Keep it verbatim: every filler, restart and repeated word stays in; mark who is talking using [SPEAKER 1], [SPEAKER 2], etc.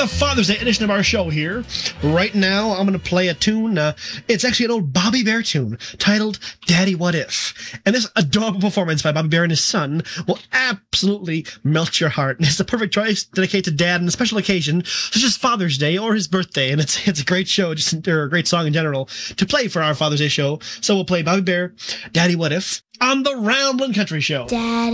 [SPEAKER 1] the Father's Day edition of our show here. Right now, I'm going to play a tune. Uh, it's actually an old Bobby Bare tune titled Daddy What If? And this adorable performance by Bobby Bare and his son will absolutely melt your heart. And it's the perfect choice to dedicate to Dad on a special occasion, such as Father's Day or his birthday. And it's it's a great show, just or a great song in general, to play for our Father's Day show. So we'll play Bobby Bare, Daddy What If, on the Roundland Country Show.
[SPEAKER 2] Daddy.